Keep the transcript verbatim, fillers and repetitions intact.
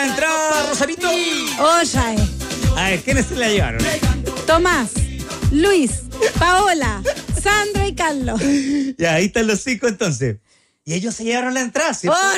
entrada, Rosarito? Oye. A ver, ¿quiénes se la llevaron? Tomás, Luis, Paola, Sandra y Carlos. Ya, ahí están los cinco entonces. Y ellos se llevaron la entrada, ¿cierto? ¡Oh,